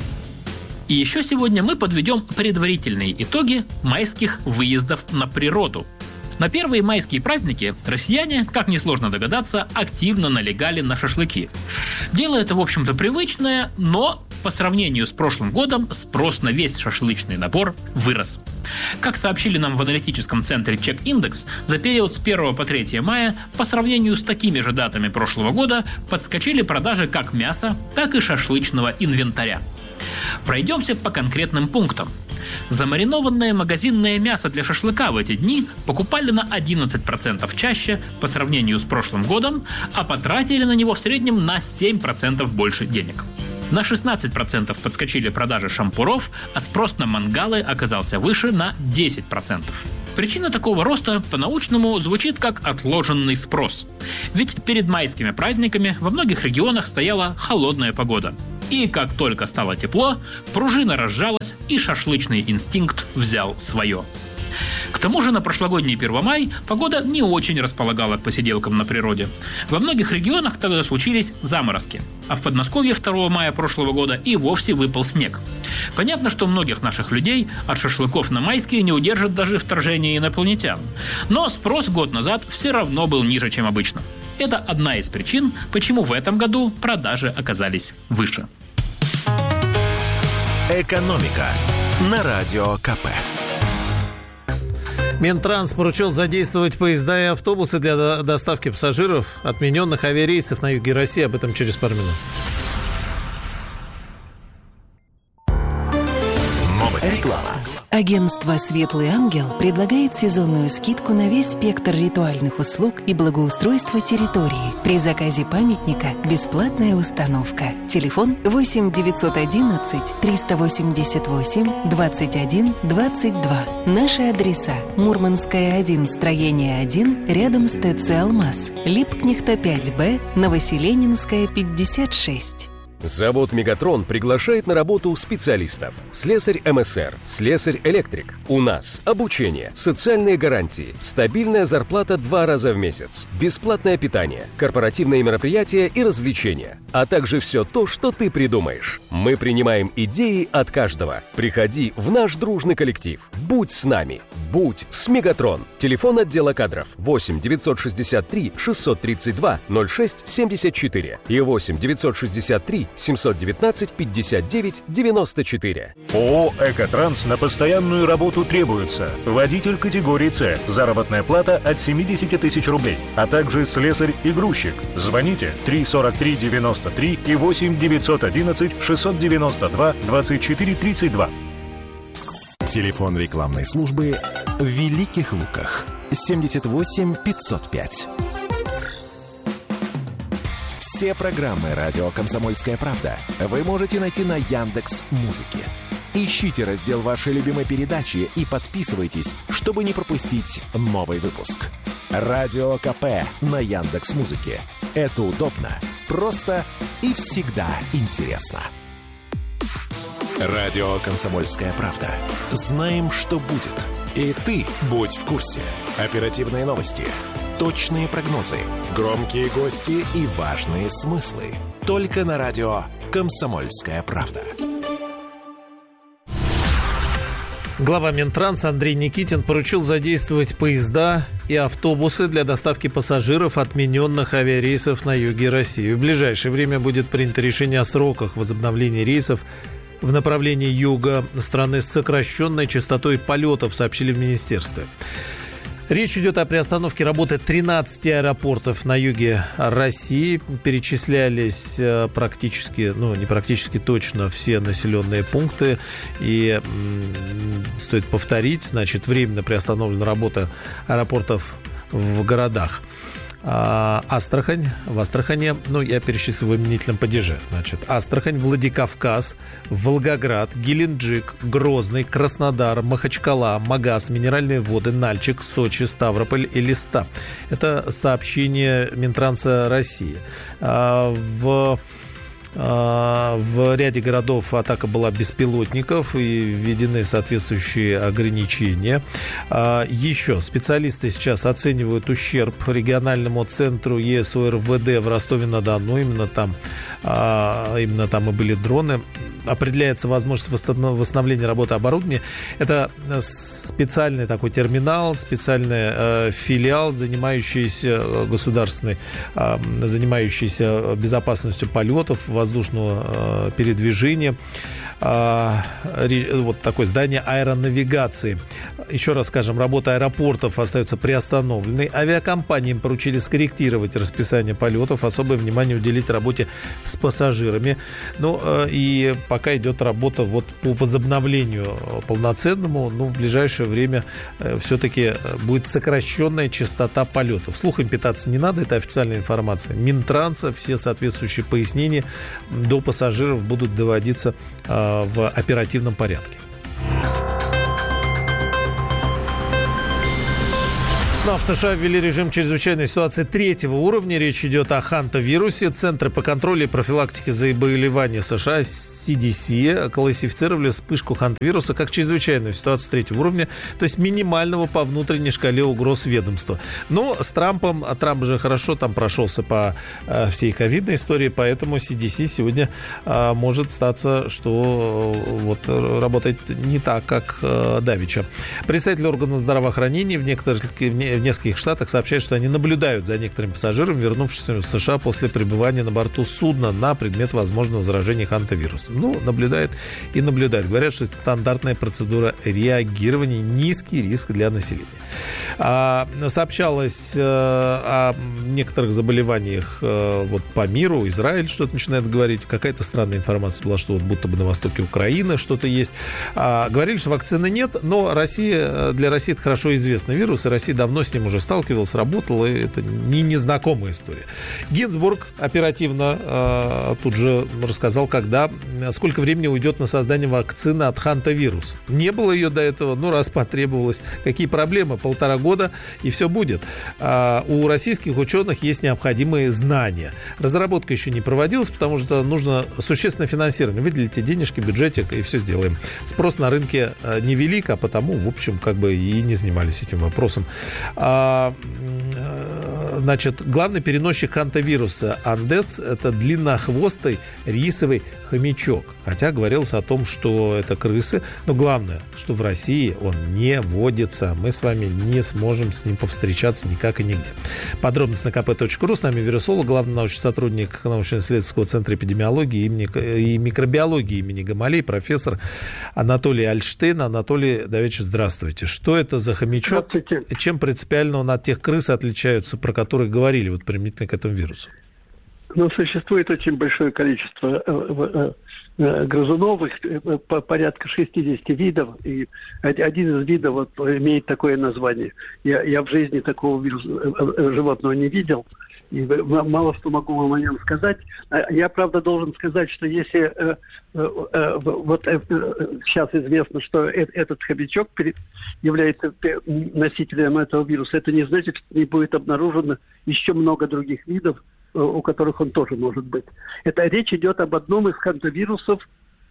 И еще сегодня мы подведем предварительные итоги майских выездов на природу. На первые майские праздники россияне, как несложно догадаться, активно налегали на шашлыки. Дело это, в общем-то, привычное, но по сравнению с прошлым годом спрос на весь шашлычный набор вырос. Как сообщили нам в аналитическом центре Чек-Индекс, за период с 1 по 3 мая по сравнению с такими же датами прошлого года подскочили продажи как мяса, так и шашлычного инвентаря. Пройдемся по конкретным пунктам. Замаринованное магазинное мясо для шашлыка в эти дни покупали на 11% чаще по сравнению с прошлым годом, а потратили на него в среднем на 7% больше денег. На 16% подскочили продажи шампуров, а спрос на мангалы оказался выше на 10%. Причина такого роста по-научному звучит как отложенный спрос. Ведь перед майскими праздниками во многих регионах стояла холодная погода. И как только стало тепло, пружина разжалась, и шашлычный инстинкт взял свое. К тому же на прошлогодний Первомай погода не очень располагала к посиделкам на природе. Во многих регионах тогда случились заморозки, а в Подмосковье 2 мая прошлого года и вовсе выпал снег. Понятно, что многих наших людей от шашлыков на майские не удержит даже вторжение инопланетян. Но спрос год назад все равно был ниже, чем обычно. Это одна из причин, почему в этом году продажи оказались выше. «Экономика» на Радио КП. Минтранс поручил задействовать поезда и автобусы для доставки пассажиров отмененных авиарейсов на юге России. Об этом через пару минут. Реклама. Агентство «Светлый ангел» предлагает сезонную скидку на весь спектр ритуальных услуг и благоустройства территории. При заказе памятника бесплатная установка. Телефон 8 911 388 21 22. Наши адреса: Мурманская, 1, строение 1, рядом с ТЦ «Алмаз», Липкнехта, 5Б, Новоселенинская, 56. Завод «Мегатрон» приглашает на работу специалистов. Слесарь МСР, слесарь-электрик. У нас обучение, социальные гарантии, стабильная зарплата 2 раза в месяц, бесплатное питание, корпоративные мероприятия и развлечения, а также все то, что ты придумаешь. Мы принимаем идеи от каждого. Приходи в наш дружный коллектив. Будь с нами. Будь с «Мегатрон». Телефон отдела кадров 8 963 632 06 74 и 8 963 719 59 94. ООО «Экотранс» на постоянную работу требуется. Водитель категории С. Заработная плата от 70 тысяч рублей. А также слесарь и грузчик. Звоните 343 93 и 8 911 692 24 32. Телефон рекламной службы в Великих Луках 78 505. Все программы «Радио Комсомольская правда» вы можете найти на Яндекс.Музыке. Ищите раздел вашей любимой передачи и подписывайтесь, чтобы не пропустить новый выпуск. Радио КП на Яндекс.Музыке. Это удобно, просто и всегда интересно. Радио «Комсомольская правда». Знаем, что будет. И ты будь в курсе. Оперативные новости, точные прогнозы, громкие гости и важные смыслы. Только на радио «Комсомольская правда». Глава Минтранса Андрей Никитин поручил задействовать поезда и автобусы для доставки пассажиров отмененных авиарейсов на юге России. В ближайшее время будет принято решение о сроках возобновления рейсов в направлении юга страны с сокращенной частотой полетов, сообщили в министерстве. Речь идет о приостановке работы 13 аэропортов на юге России. Перечислялись практически, не практически точно все населенные пункты. И стоит повторить, значит, временно приостановлена работа аэропортов в городах. Астрахань, в Астрахани, я перечислю в именительном падеже. Значит, Астрахань, Владикавказ, Волгоград, Геленджик, Грозный, Краснодар, Махачкала, Магаз, Минеральные воды, Нальчик, Сочи, Ставрополь и Элиста. Это сообщение Минтранса России. В В ряде городов атака была беспилотников и введены соответствующие ограничения. Еще специалисты сейчас оценивают ущерб региональному центру ЕСО-РВД в Ростове-на-Дону. Именно там и были дроны. Определяется возможность восстановления работы оборудования. Это специальный такой терминал, специальный филиал, занимающийся безопасностью полетов, воздушного передвижения. Вот такое здание аэронавигации. Еще раз скажем, работа аэропортов остается приостановленной. Авиакомпаниям поручили скорректировать расписание полетов, особое внимание уделить работе с пассажирами. И пока идет работа по возобновлению полноценному, в ближайшее время все-таки будет сокращенная частота полетов. Слухом питаться не надо, это официальная информация Минтранса. Все соответствующие пояснения до пассажиров будут доводиться в оперативном порядке. В США ввели режим чрезвычайной ситуации 3-го уровня. Речь идет о хантавирусе. Центры по контролю и профилактике заболеваний США CDC классифицировали вспышку хантавируса как чрезвычайную ситуацию 3-го уровня, то есть минимального по внутренней шкале угроз ведомства. С Трампом, Трамп же хорошо там прошелся по всей ковидной истории, поэтому CDC сегодня может статься, что работает не так, как давеча. Представитель органов здравоохранения в нескольких штатах сообщают, что они наблюдают за некоторыми пассажирами, вернувшимися в США после пребывания на борту судна на предмет возможного заражения хантавирусом. Наблюдают. Говорят, что это стандартная процедура реагирования, низкий риск для населения. Сообщалось о некоторых заболеваниях по миру. Израиль что-то начинает говорить. Какая-то странная информация была, что будто бы на востоке Украины что-то есть. Говорили, что вакцины нет, но для России это хорошо известный вирус, и Россия давно с ним уже сталкивалась, работала, и это не незнакомая история. Гинзбург оперативно тут же рассказал, сколько времени уйдет на создание вакцины от хантавируса. Не было ее до этого, раз потребовалось. Какие проблемы? 1,5 года, и все будет. У российских ученых есть необходимые знания. Разработка еще не проводилась, потому что нужно существенное финансирование. Выделите денежки, бюджетик, и все сделаем. Спрос на рынке невелик, а потому, в общем, и не занимались этим вопросом. Главный переносчик хантавируса Андес – это длиннохвостый рисовый хомячок. Хотя говорилось о том, что это крысы. Но главное, что в России он не водится. Мы с вами не сможем с ним повстречаться никак и нигде. Подробности на kp.ru. С нами вирусолог, главный научный сотрудник научно-исследовательского центра эпидемиологии и микробиологии имени Гамалеи, профессор Анатолий Альштейн. Анатолий Давидович, здравствуйте. Что это за хомячок? Здравствуйте. Чем принципиально он от тех крыс отличается, про которые говорили применительно к этому вирусу? Существует очень большое количество грызунов, порядка 60 видов, и один из видов имеет такое название. Я в жизни такого животного не видел, и мало что могу вам о нем сказать. Я, правда, должен сказать, что если сейчас известно, что этот хомячок является носителем этого вируса, это не значит, что не будет обнаружено еще много других видов, у которых он тоже может быть. Речь идет об одном из хантавирусов,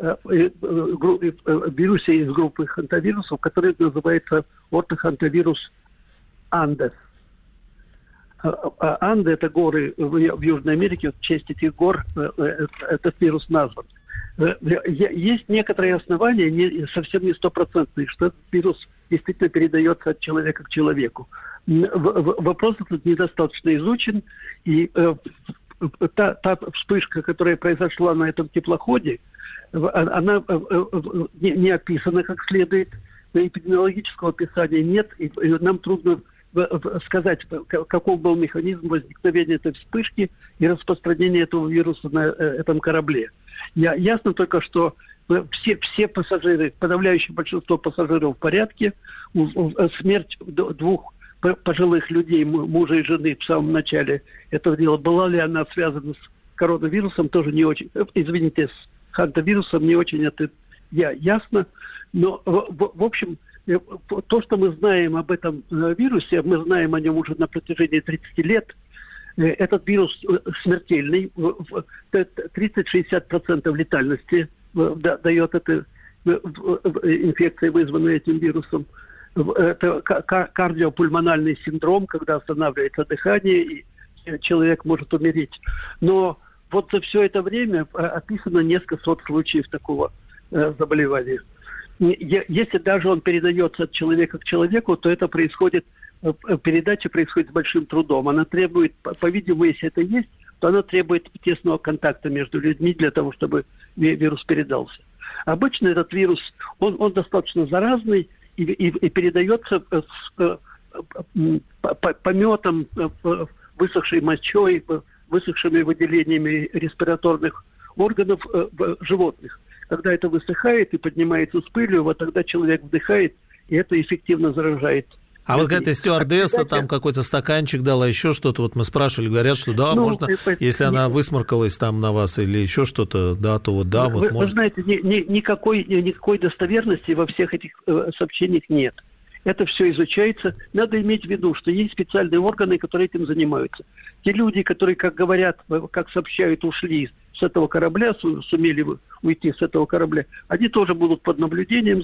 вирусе из группы хантавирусов, который называется ортохантавирус Андес. Анды – это горы в Южной Америке, в честь этих гор этот вирус назван. Есть некоторые основания, совсем не стопроцентные, что этот вирус действительно передается от человека к человеку. Вопрос этот недостаточно изучен, и та вспышка, которая произошла на этом теплоходе, она не описана как следует, эпидемиологического описания нет, и нам трудно сказать, каков был механизм возникновения этой вспышки и распространения этого вируса на этом корабле. Ясно только, что все пассажиры, подавляющее большинство пассажиров в порядке, смерть двух пожилых людей, мужа и жены в самом начале этого дела, была ли она связана с коронавирусом, тоже не очень, с хантавирусом не очень это ясно, но в общем, то, что мы знаем об этом вирусе, мы знаем о нем уже на протяжении 30 лет, Этот вирус смертельный, 30-60% летальности дает эта инфекция, вызванная этим вирусом. Это кардиопульмональный синдром, когда останавливается дыхание, и человек может умереть. Но вот за все это время описано несколько сот случаев такого заболевания. Если даже он передается от человека к человеку, то это происходит, передача происходит с большим трудом. Она требует, по-видимому, если это есть, то она требует тесного контакта между людьми для того, чтобы вирус передался. Обычно этот вирус, он достаточно заразный и передается с пометом, высохшей мочой, высохшими выделениями респираторных органов животных. Когда это высыхает и поднимается с пылью, вот тогда человек вдыхает, и это эффективно заражает. А вот какая-то стюардесса там какой-то стаканчик дала, еще что-то. Вот мы спрашивали, говорят, что да, можно, если она высморкалась там на вас или еще что-то, да, то вот да, вот можно. Вы знаете, никакой достоверности во всех этих сообщениях нет. Это все изучается. Надо иметь в виду, что есть специальные органы, которые этим занимаются. Те люди, которые, как говорят, как сообщают, ушли с этого корабля, сумели уйти с этого корабля, они тоже будут под наблюдением